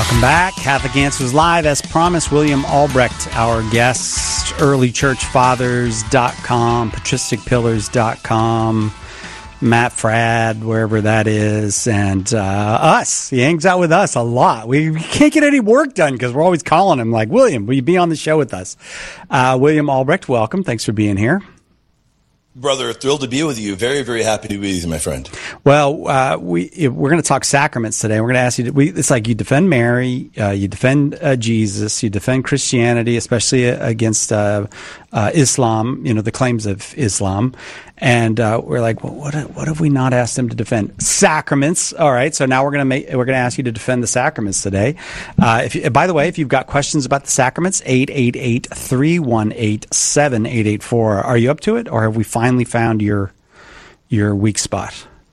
Welcome back. Catholic Answers Live. As promised, William Albrecht, our guest, earlychurchfathers.com, patristicpillars.com, Matt Fradd, wherever that is, and us. He hangs out with us a lot. We can't get any work done because we're always calling him like, William, will you be on the show with us? William Albrecht, welcome. Thanks for being here. Brother, thrilled to be with you. Very, very happy to be with you, my friend. Well, we're going to talk sacraments today. We're going to ask you, it's like you defend Mary, you defend Jesus, you defend Christianity, especially against Islam, the claims of Islam. And we're like, well, what have we not asked them to defend? Sacraments. All right. So now we're going to ask you to defend the sacraments today. By the way, if you've got questions about the sacraments, 888-318-7884. Are you up to it, or have we finally found your weak spot?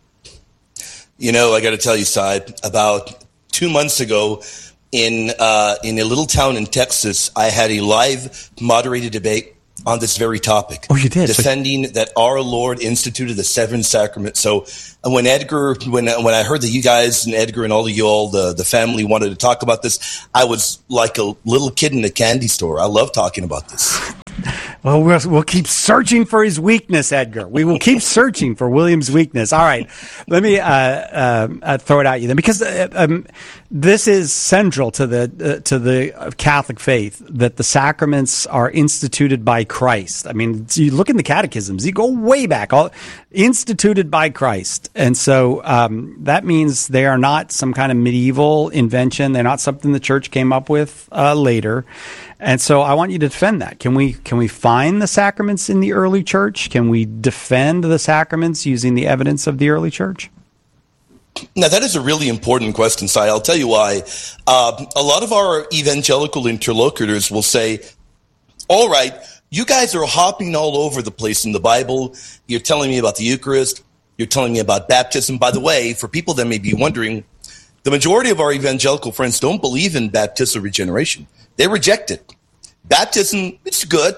I got to tell you, Cy, about 2 months ago in a little town in Texas, I had a live moderated debate on this very topic. Oh, you did? Defending that our Lord instituted the seven sacraments. So when I heard that you guys and Edgar and all of you all, the family wanted to talk about this, I was like a little kid in a candy store. I love talking about this. Well, we'll keep searching for his weakness, Edgar. We will keep searching for William's weakness. All right. Let me throw it at you then, because this is central to the Catholic faith, that the sacraments are instituted by Christ. I mean, you look in the catechisms, you go way back, all instituted by Christ. And so that means they are not some kind of medieval invention. They're not something the church came up with later. And so I want you to defend that. Can we find the sacraments in the early church? Can we defend the sacraments using the evidence of the early church? Now, that is a really important question, Si. I'll tell you why. A lot of our evangelical interlocutors will say, all right, you guys are hopping all over the place in the Bible. You're telling me about the Eucharist. You're telling me about baptism. By the way, for people that may be wondering, the majority of our evangelical friends don't believe in baptismal regeneration. They reject it. Baptism, it's good.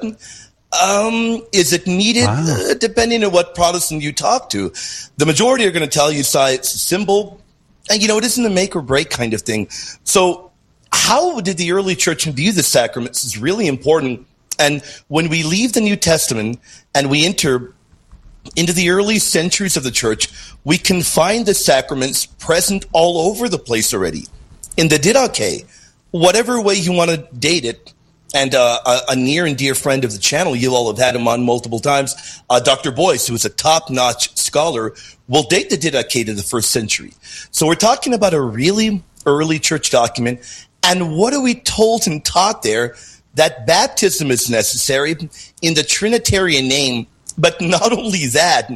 Is it needed? Wow. Depending on what Protestant you talk to. The majority are going to tell you, Si, it's a symbol. And, it isn't a make or break kind of thing. So how did the early church view the sacraments is really important. And when we leave the New Testament and we enter into the early centuries of the church, we can find the sacraments present all over the place already. In the Didache, whatever way you want to date it, and a near and dear friend of the channel, you all have had him on multiple times, Dr. Boyce, who is a top-notch scholar, will date the Didache to the 1st century. So we're talking about a really early church document. And what are we told and taught there? That baptism is necessary in the Trinitarian name. But not only that,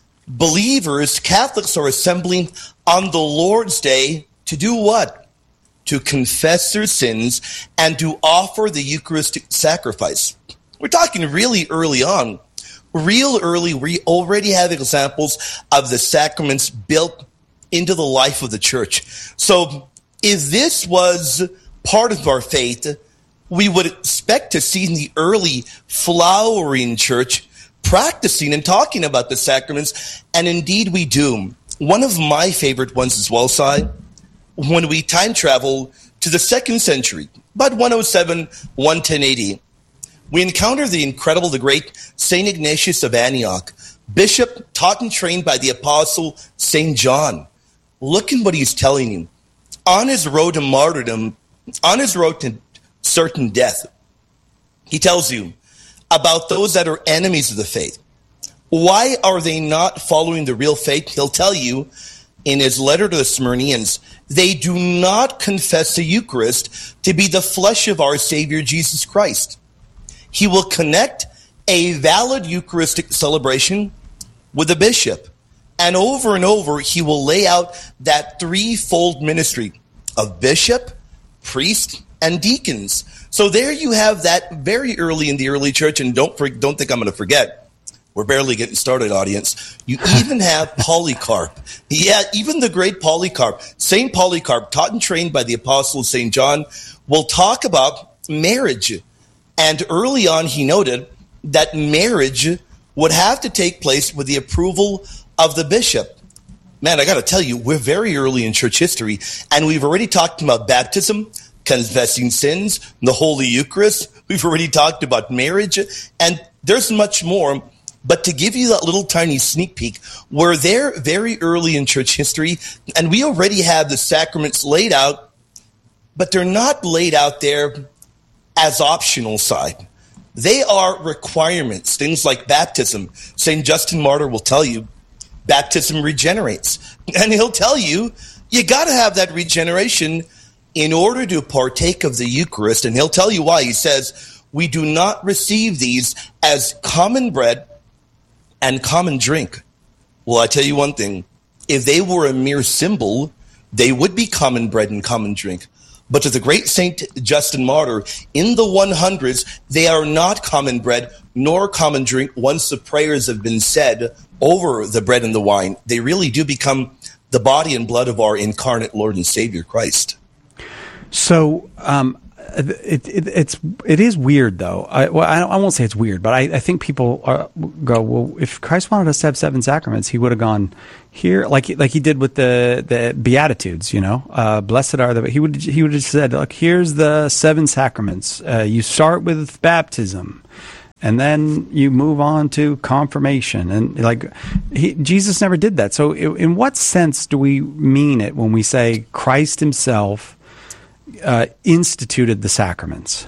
believers, Catholics, are assembling on the Lord's Day to do what? To confess their sins and to offer the Eucharistic sacrifice. We're talking really early on. Real early, we already have examples of the sacraments built into the life of the church. So if this was part of our faith, we would expect to see in the early flowering church practicing and talking about the sacraments, and indeed we do. One of my favorite ones as well, Si, when we time travel to the 2nd century, about 107, 110 AD, we encounter the great St. Ignatius of Antioch, bishop taught and trained by the apostle St. John. Look at what he's telling you. On his road to martyrdom, on his road to certain death, he tells you about those that are enemies of the faith. Why are they not following the real faith? He'll tell you in his letter to the Smyrnians, they do not confess the Eucharist to be the flesh of our Savior Jesus Christ. He will connect a valid Eucharistic celebration with a bishop. And over, he will lay out that threefold ministry of bishop, priest, and deacons. So there you have that very early in the early church. And don't think I'm going to forget. We're barely getting started, audience. You even have Polycarp. Yeah, even the great Polycarp. St. Polycarp, taught and trained by the apostle St. John, will talk about marriage. And early on, he noted that marriage would have to take place with the approval of the bishop. man, I got to tell you, we're very early in church history, and we've already talked about baptism, confessing sins, the Holy Eucharist. We've already talked about marriage, and there's much more. But to give you that little tiny sneak peek, we're there very early in church history, and we already have the sacraments laid out, but they're not laid out there as optional side. They are requirements, things like baptism. St. Justin Martyr will tell you, baptism regenerates. And he'll tell you, you got to have that regeneration in order to partake of the Eucharist. And he'll tell you why. He says, we do not receive these as common bread and common drink. Well, I tell you one thing. If they were a mere symbol, they would be common bread and common drink. But to the great St. Justin Martyr, in the 100s, they are not common bread nor common drink once the prayers have been said over the bread and the wine. They really do become the body and blood of our incarnate Lord and Savior, Christ. So it is weird, though. I won't say it's weird, but I think people go, well, if Christ wanted us to have 7 sacraments, he would have gone here, like he did with the Beatitudes. Blessed are the. He would have just said, look, here's the 7 sacraments. You start with baptism, and then you move on to confirmation, and Jesus never did that. So, in what sense do we mean it when we say Christ Himself instituted the sacraments?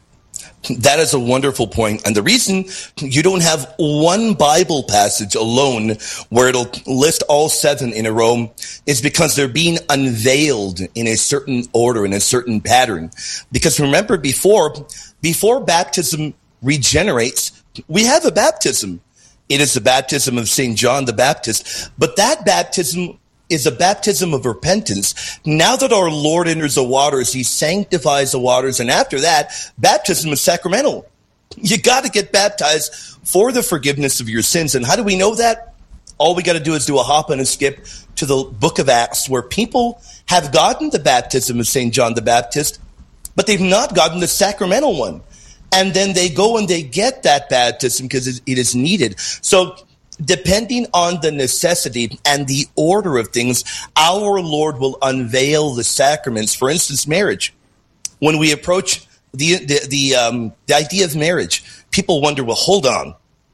That is a wonderful point. And the reason you don't have one Bible passage alone where it'll list all 7 in a row is because they're being unveiled in a certain order, in a certain pattern. Because remember, before baptism regenerates, we have a baptism. It is the baptism of St. John the Baptist. But that baptism is a baptism of repentance. Now that our Lord enters the waters, He sanctifies the waters, and after that, baptism is sacramental. You got to get baptized for the forgiveness of your sins. And how do we know that? All we got to do is do a hop and a skip to the book of Acts, where people have gotten the baptism of St. John the Baptist, but they've not gotten the sacramental one. And then they go and they get that baptism because it is needed. So depending on the necessity and the order of things, our Lord will unveil the sacraments. For instance, marriage. When we approach the idea of marriage, people wonder, well, hold on.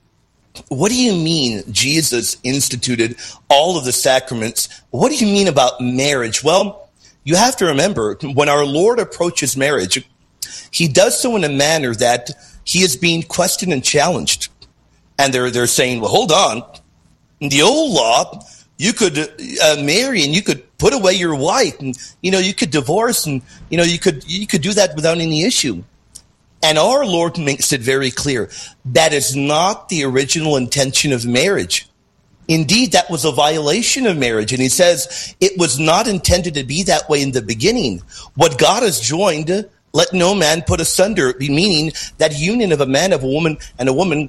What do you mean Jesus instituted all of the sacraments? What do you mean about marriage? Well, you have to remember, when our Lord approaches marriage, He does so in a manner that He is being questioned and challenged. And they're saying, well, hold on. In the old law, you could marry and you could put away your wife, and you could divorce, and you could do that without any issue. And our Lord makes it very clear that is not the original intention of marriage. Indeed, that was a violation of marriage. And He says it was not intended to be that way in the beginning. What God has joined, let no man put asunder, meaning that union of a man, of a woman, and a woman.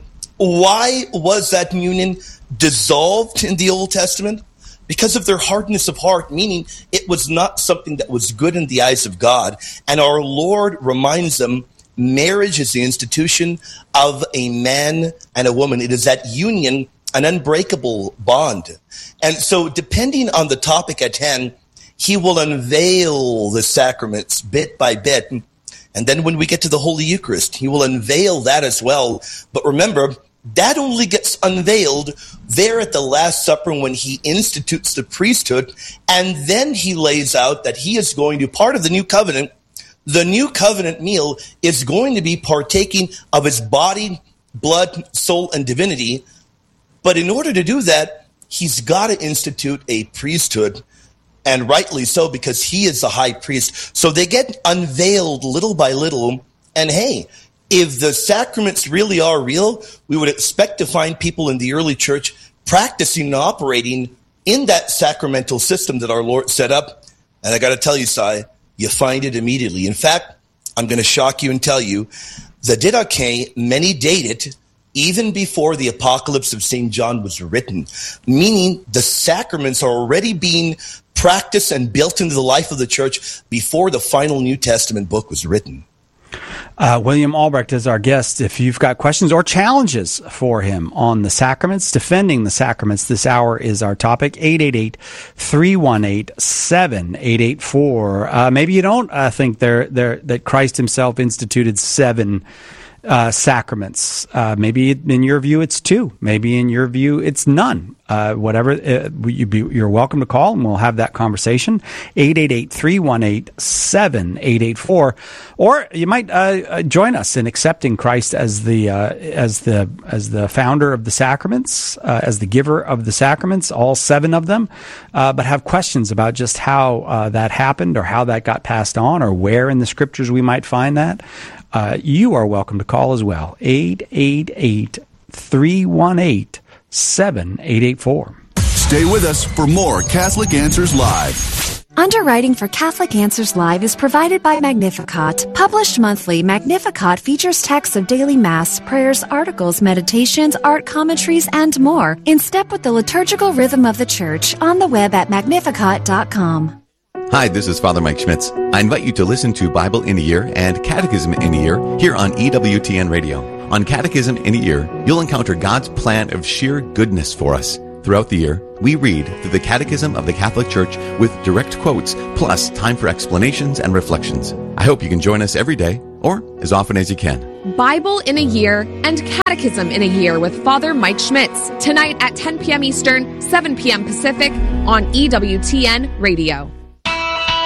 Why was that union dissolved in the Old Testament? Because of their hardness of heart, meaning it was not something that was good in the eyes of God. And our Lord reminds them, marriage is the institution of a man and a woman. It is that union, an unbreakable bond. And so depending on the topic at hand, He will unveil the sacraments bit by bit. And then when we get to the Holy Eucharist, He will unveil that as well. But remember, that only gets unveiled there at the Last Supper when He institutes the priesthood. And then He lays out that He is going to, part of the new covenant, the new covenant meal is going to be partaking of His body, blood, soul, and divinity. But in order to do that, He's got to institute a priesthood. And rightly so, because He is the high priest. So they get unveiled little by little. And hey, if the sacraments really are real, we would expect to find people in the early church practicing and operating in that sacramental system that our Lord set up. And I got to tell you, Si, you find it immediately. In fact, I'm going to shock you and tell you, the Didache, many date it even before the Apocalypse of St. John was written, meaning the sacraments are already being practiced and built into the life of the church before the final New Testament book was written. William Albrecht is our guest. If you've got questions or challenges for him on the sacraments, defending the sacraments, this hour is our topic. 888-318-7884. Maybe you don't think that Christ himself instituted 7 sacraments. Maybe in your view it's 2. Maybe in your view it's none. Whatever, you're welcome to call and we'll have that conversation. 888-318-7884. Or you might join us in accepting Christ as the founder of the sacraments, as the giver of the sacraments, all 7 of them, but have questions about just how that happened or how that got passed on or where in the scriptures we might find that. You are welcome to call as well. 888-318-7884. Stay with us for more Catholic Answers Live. Underwriting for Catholic Answers Live is provided by Magnificat. Published monthly, Magnificat features texts of daily Mass, prayers, articles, meditations, art commentaries, and more, in step with the liturgical rhythm of the Church, on the web at magnificat.com. Hi, this is Father Mike Schmitz. I invite you to listen to Bible in a Year and Catechism in a Year here on EWTN Radio. On Catechism in a Year, you'll encounter God's plan of sheer goodness for us. Throughout the year, we read through the Catechism of the Catholic Church with direct quotes, plus time for explanations and reflections. I hope you can join us every day, or as often as you can. Bible in a Year and Catechism in a Year with Father Mike Schmitz, tonight at 10 p.m. Eastern, 7 p.m. Pacific on EWTN Radio.